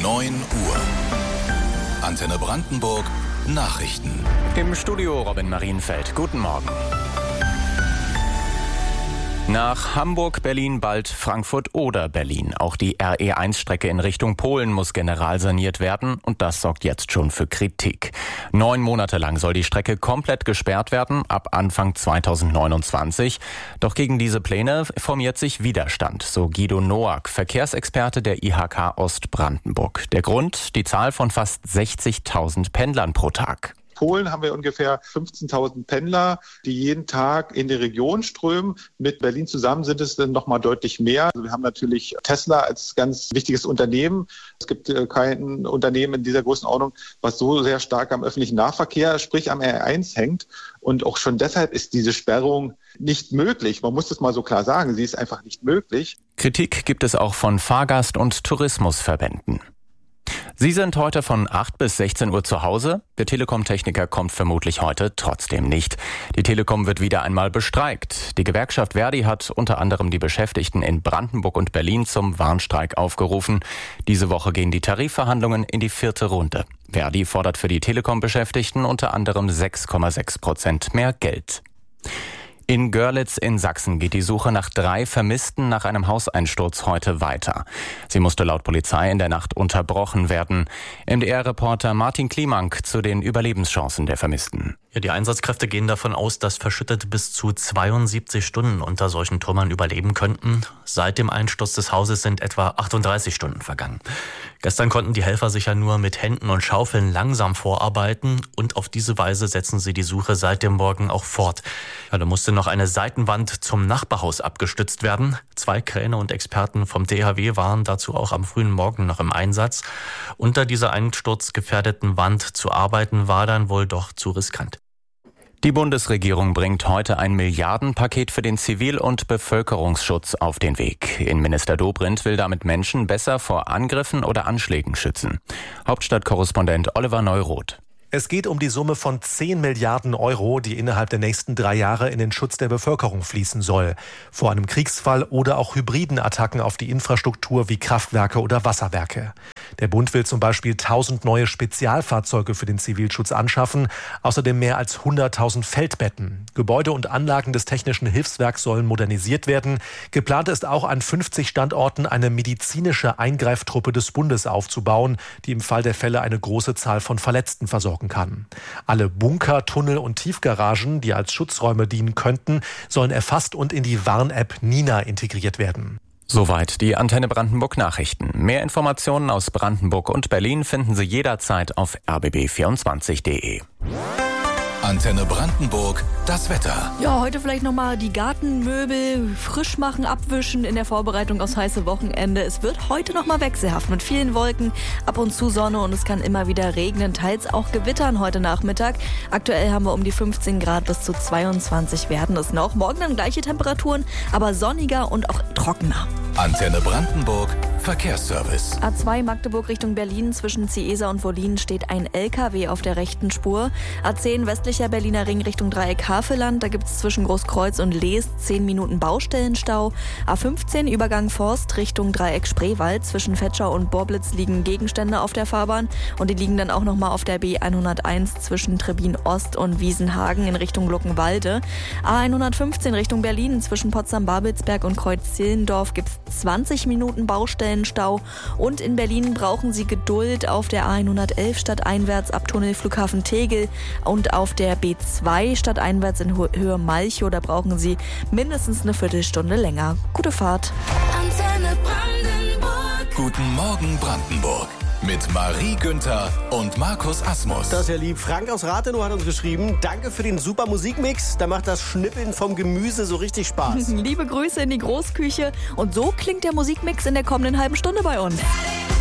9 Uhr. Antenne Brandenburg Nachrichten. Im Studio Robin Marienfeld. Guten Morgen. Nach Hamburg, Berlin, bald Frankfurt oder Berlin. Auch die RE1-Strecke in Richtung Polen muss generalsaniert werden und das sorgt jetzt schon für Kritik. 9 Monate lang soll die Strecke komplett gesperrt werden, ab Anfang 2029. Doch gegen diese Pläne formiert sich Widerstand, so Guido Noack, Verkehrsexperte der IHK Ostbrandenburg. Der Grund? Die Zahl von fast 60.000 Pendlern pro Tag. Polen haben wir ungefähr 15.000 Pendler, die jeden Tag in die Region strömen. Mit Berlin zusammen sind es dann noch mal deutlich mehr. Also wir haben natürlich Tesla als ganz wichtiges Unternehmen. Es gibt kein Unternehmen in dieser Größenordnung, was so sehr stark am öffentlichen Nahverkehr, sprich am R1 hängt. Und auch schon deshalb ist diese Sperrung nicht möglich. Man muss das mal so klar sagen. Sie ist einfach nicht möglich. Kritik gibt es auch von Fahrgast- und Tourismusverbänden. Sie sind heute von 8 bis 16 Uhr zu Hause. Der Telekom-Techniker kommt vermutlich heute trotzdem nicht. Die Telekom wird wieder einmal bestreikt. Die Gewerkschaft Verdi hat unter anderem die Beschäftigten in Brandenburg und Berlin zum Warnstreik aufgerufen. Diese Woche gehen die Tarifverhandlungen in die 4. Runde. Verdi fordert für die Telekom-Beschäftigten unter anderem 6,6% mehr Geld. In Görlitz in Sachsen geht die Suche nach 3 Vermissten nach einem Hauseinsturz heute weiter. Sie musste laut Polizei in der Nacht unterbrochen werden. MDR-Reporter Martin Klimank zu den Überlebenschancen der Vermissten. Ja, die Einsatzkräfte gehen davon aus, dass Verschüttete bis zu 72 Stunden unter solchen Trümmern überleben könnten. Seit dem Einsturz des Hauses sind etwa 38 Stunden vergangen. Gestern konnten die Helfer sich ja nur mit Händen und Schaufeln langsam vorarbeiten und auf diese Weise setzen sie die Suche seit dem Morgen auch fort. Ja, da musste noch eine Seitenwand zum Nachbarhaus abgestützt werden. 2 Kräne und Experten vom THW waren dazu auch am frühen Morgen noch im Einsatz. Unter dieser einsturzgefährdeten Wand zu arbeiten war dann wohl doch zu riskant. Die Bundesregierung bringt heute ein Milliardenpaket für den Zivil- und Bevölkerungsschutz auf den Weg. Innenminister Dobrindt will damit Menschen besser vor Angriffen oder Anschlägen schützen. Hauptstadtkorrespondent Oliver Neuroth. Es geht um die Summe von 10 Milliarden Euro, die innerhalb der nächsten 3 Jahre in den Schutz der Bevölkerung fließen soll. Vor einem Kriegsfall oder auch hybriden Attacken auf die Infrastruktur wie Kraftwerke oder Wasserwerke. Der Bund will zum Beispiel 1000 neue Spezialfahrzeuge für den Zivilschutz anschaffen, außerdem mehr als 100.000 Feldbetten. Gebäude und Anlagen des Technischen Hilfswerks sollen modernisiert werden. Geplant ist auch, an 50 Standorten eine medizinische Eingreiftruppe des Bundes aufzubauen, die im Fall der Fälle eine große Zahl von Verletzten versorgen kann. Alle Bunker, Tunnel und Tiefgaragen, die als Schutzräume dienen könnten, sollen erfasst und in die Warn-App Nina integriert werden. Soweit die Antenne Brandenburg Nachrichten. Mehr Informationen aus Brandenburg und Berlin finden Sie jederzeit auf rbb24.de. Antenne Brandenburg, das Wetter. Ja, heute vielleicht nochmal die Gartenmöbel frisch machen, abwischen in der Vorbereitung aufs heiße Wochenende. Es wird heute nochmal wechselhaft mit vielen Wolken, ab und zu Sonne und es kann immer wieder regnen, teils auch gewittern heute Nachmittag. Aktuell haben wir um die 15 Grad, bis zu 22 werden es noch. Morgen dann gleiche Temperaturen, aber sonniger und auch trockener. Antenne Brandenburg, Verkehrsservice. A2 Magdeburg Richtung Berlin zwischen Ciesa und Wollin steht ein LKW auf der rechten Spur. A10 westlicher Berliner Ring Richtung Dreieck Havelland, da gibt es zwischen Großkreuz und Leest 10 Minuten Baustellenstau. A15 Übergang Forst Richtung Dreieck Spreewald, zwischen Vetschau und Borblitz liegen Gegenstände auf der Fahrbahn und die liegen dann auch nochmal auf der B101 zwischen Trebin Ost und Wiesenhagen in Richtung Luckenwalde. A115 Richtung Berlin zwischen Potsdam-Babelsberg und Kreuz-Zehlendorf gibt es 20 Minuten Baustellenstau und in Berlin brauchen Sie Geduld auf der A111 stadteinwärts ab Tunnel Flughafen Tegel und auf der B2 stadteinwärts in Höhe Malchow, da brauchen Sie mindestens eine Viertelstunde länger. Gute Fahrt. Antenne Brandenburg. Guten Morgen Brandenburg. Mit Marie Günther und Markus Asmus. Das ist ja lieb. Frank aus Rathenow hat uns geschrieben, danke für den super Musikmix. Da macht das Schnippeln vom Gemüse so richtig Spaß. Liebe Grüße in die Großküche. Und so klingt der Musikmix in der kommenden halben Stunde bei uns.